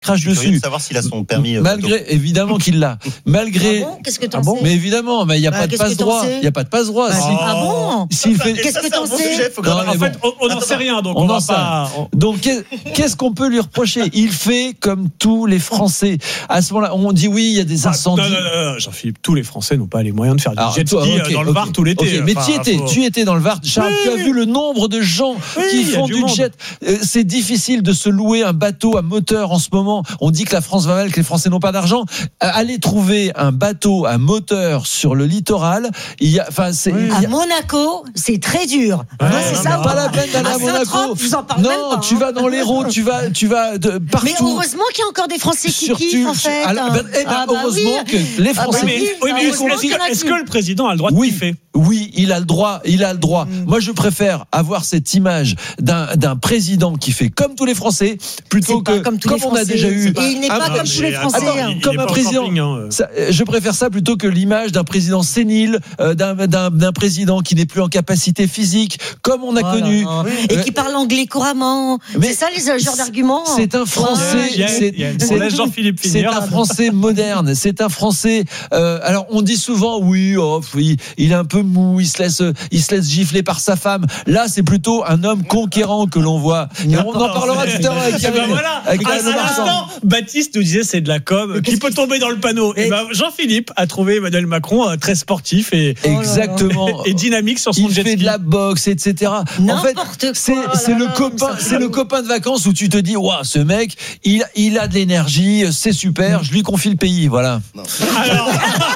crache Je suis curieux dessus. de savoir s'il a son permis. Malgré, évidemment qu'il l'a. Malgré. Ah bon, qu'est-ce que t'en sais? Mais évidemment, mais il n'y a pas de qu'est-ce passe que t'en droit. sais? Il n'y a pas de passe droit. Ah bon? S'il fait. Qu'est-ce que t'en sais? En fait, on n'en sait rien, donc on va pas. Donc, qu'est-ce qu'on peut lui reprocher? Il fait comme tous les Français. À ce moment-là, on dit oui, il y a des incendies. Non, Jean-Philippe, tous les Français n'ont pas les moyens de faire du jet ski dans le okay. Var tout l'été. Okay. Mais tu étais dans le Var. Charles, tu as vu le nombre de gens qui font du jet. C'est difficile de se louer un bateau à moteur en ce moment. On dit que la France va mal, que les Français n'ont pas d'argent. Aller trouver un bateau à moteur sur le littoral, à Monaco, c'est très dur. C'est ça. Pas la peine d'aller à Monaco. Je vous en parle même pas. Non, tu vas dans l'Hérault, tu vas partout. Mais heureusement qu'il y a encore des Français qui kiffent, en fait. Heureusement que les Français. Mais est-ce que le président a le droit de kiffer? Oui, il a le droit. Moi, je préfère avoir cette image d'un président qui fait comme tous les Français plutôt que comme on a déjà eu. Et il n'est pas comme tous les Français. Comme un président. Je préfère ça plutôt que l'image d'un président sénile, d'un président qui n'est plus en capacité physique, comme on a connu. Et qui parle anglais couramment. C'est ça les genres d'arguments. C'est un Français. C'est un Français moderne. C'est un Français. Alors on dit souvent oui, il est un peu mou, il se laisse gifler par sa femme. Là, c'est plutôt un homme conquérant que l'on voit. Et on en parlera tout à l'heure avec à l'instant, Baptiste nous disait c'est de la com qui peut tomber dans le panneau. Et Jean-Philippe a trouvé Emmanuel Macron très sportif et exactement et dynamique sur son jet ski. Il fait de la boxe, etc. En fait, c'est le copain de vacances où tu te dis waouh, ce mec, il a de l'énergie, c'est super, je lui confie le pays, voilà. Alors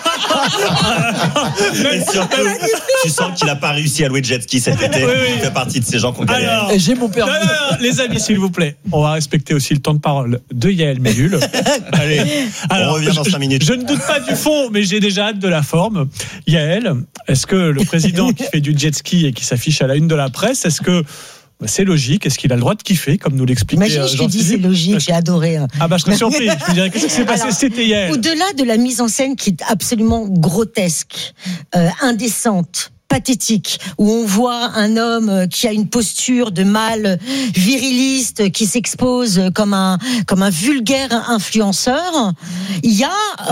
tu sens qu'il n'a pas réussi à louer de jet ski cet été. Il fait partie de ces gens qu'on galère. Et j'ai mon permis. Non, les amis, s'il vous plaît, on va respecter aussi le temps de parole de Yael Mellul. Allez, on revient dans 5 minutes. Je ne doute pas du fond, mais j'ai déjà hâte de la forme. Yael, est-ce que le président qui fait du jet ski et qui s'affiche à la une de la presse, est-ce que c'est logique? Est-ce qu'il a le droit de kiffer, comme nous l'expliquait Jean-Philippe? Imagine, je te dis, c'est logique, j'ai adoré. Je serais surpris. Je me dirais, qu'est-ce qui s'est passé? C'était Yael. Au-delà de la mise en scène qui est absolument grotesque, indécente, pathétique, où on voit un homme qui a une posture de mâle viriliste, qui s'expose comme un vulgaire influenceur, il y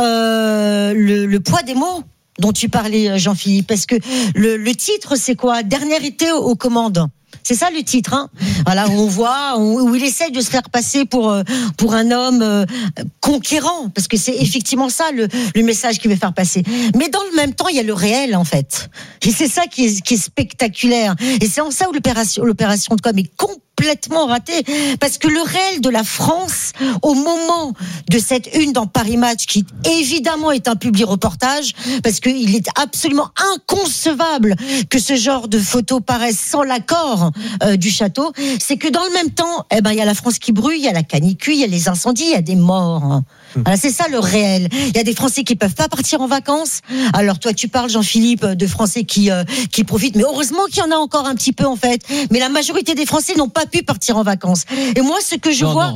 a le poids des mots dont tu parlais, Jean-Philippe, parce que le titre, c'est quoi? Dernier été aux commandes. C'est ça le titre, hein. Voilà, où on voit, où il essaye de se faire passer pour un homme conquérant, parce que c'est effectivement ça le message qu'il veut faire passer. Mais dans le même temps, il y a le réel, en fait. Et c'est ça qui est spectaculaire. Et c'est en ça où l'opération de com est complètement ratée, parce que le réel de la France, au moment de cette une dans Paris Match, qui évidemment est un public reportage, parce qu'il est absolument inconcevable que ce genre de photos paraissent sans l'accord du château, c'est que dans le même temps, il y a la France qui brûle, il y a la canicule, il y a les incendies, il y a des morts. Voilà, c'est ça le réel. Il y a des Français qui peuvent pas partir en vacances. Alors toi, tu parles, Jean-Philippe, de Français qui profitent, mais heureusement qu'il y en a encore un petit peu en fait. Mais la majorité des Français n'ont pas pu partir en vacances. Et moi, ce que je vois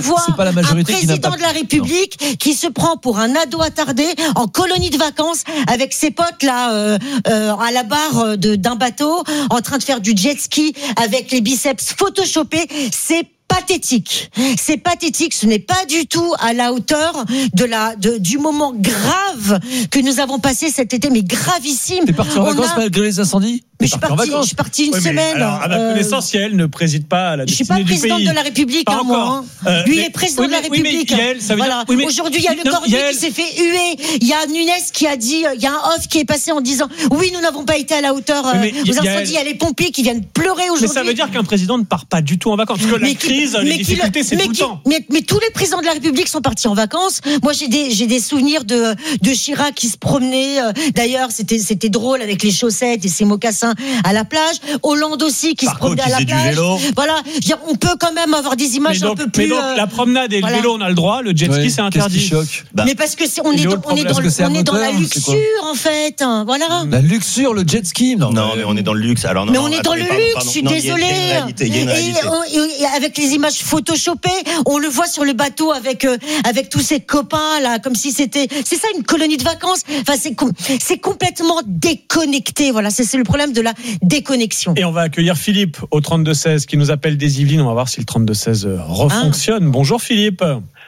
un président de la République qui se prend pour un ado attardé en colonie de vacances avec ses potes là à la barre d'un bateau, en train de faire du jet ski avec les biceps photoshopés. C'est pathétique. C'est pathétique. Ce n'est pas du tout à la hauteur du moment grave que nous avons passé cet été, mais gravissime. T'es parti en vacances malgré les incendies? Mais je suis parti une semaine. Alors, à ma connaissance, Yael ne préside pas à la destinée du pays. Je suis pas présidente de la République, moi. Lui, il est président de la République. Aujourd'hui, il y a le Cordier qui s'est fait huer. Il y a Nunes qui a dit, il y a un off qui est passé en disant, oui, nous n'avons pas été à la hauteur aux incendies. Il y a les pompiers qui viennent pleurer aujourd'hui. Mais ça veut dire qu'un président ne part pas du tout en vacances. Parce que la crise, les difficultés, c'est tout le temps. Mais tous les présidents de la République sont partis en vacances. Moi, j'ai des souvenirs de Chirac qui se promenait. D'ailleurs, c'était drôle avec les chaussettes et ses mocassins à la plage. Hollande aussi qui se promenait à la plage. Voilà, on peut quand même avoir des images un peu plus. Mais donc la promenade et le vélo, on a le droit. Le jet ski, c'est interdit. Mais parce que on est dans la luxure en fait. Voilà. La luxure, le jet ski. Non, mais on est dans le luxe. Alors non. Mais on est dans le luxe. Je suis désolée. Il y a une réalité. Et avec les images photoshopées, on le voit sur le bateau avec tous ses copains là, comme si c'est ça une colonie de vacances. Enfin, c'est complètement déconnecté. Voilà, c'est le problème de la déconnexion. Et on va accueillir Philippe au 32-16 qui nous appelle des Yvelines. On va voir si le 32-16 refonctionne. Bonjour Philippe.